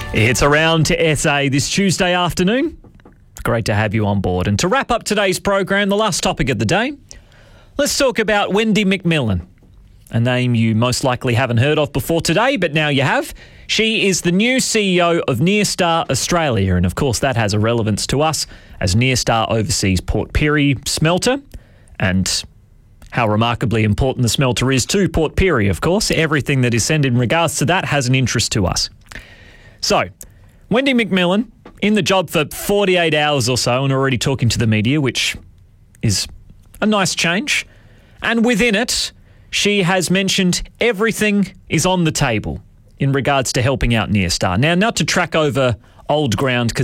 It's Around to SA this Tuesday afternoon. Great to have you on board. And to wrap up today's program, the last topic of the day, let's talk about Wendy McMillan, a name you most likely haven't heard of before today, but now you have. She is the new CEO of Nyrstar Australia, and of course that has a relevance to us as Nyrstar oversees Port Pirie smelter, and how remarkably important the smelter is to Port Pirie, of course. Everything that is said in regards to that has an interest to us. So, Wendy McMillan, in the job for 48 hours or so and already talking to the media, which is a nice change. And within it, she has mentioned everything is on the table in regards to helping out Nyrstar. Now, not to track over old ground,